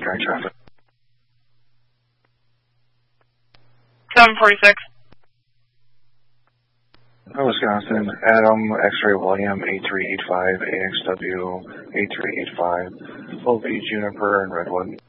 track traffic. 746. Wisconsin, Adam, X-Ray William, 8385, AXW, 8385, Full V Juniper, and Redwood.